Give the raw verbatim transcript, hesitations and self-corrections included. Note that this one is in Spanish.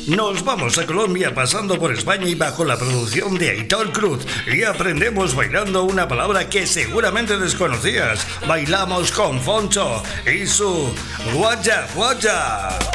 Nos vamos a Colombia pasando por España y bajo la producción de Aitor Cruz y aprendemos bailando una palabra que seguramente desconocías. Bailamos con Foncho y su Guaya Guaya.